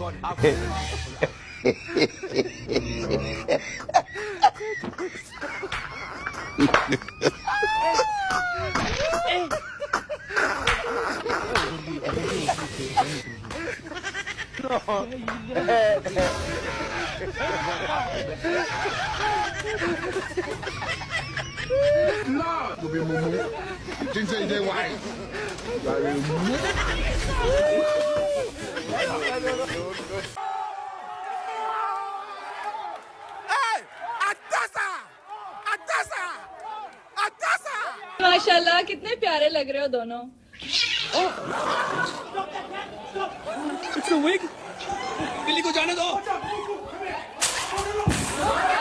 特别萌萌，精神一点歪。 माशाल्लाह कितने प्यारे लग रहे हो दोनों। It's a wig. बिल्ली को जाने दो।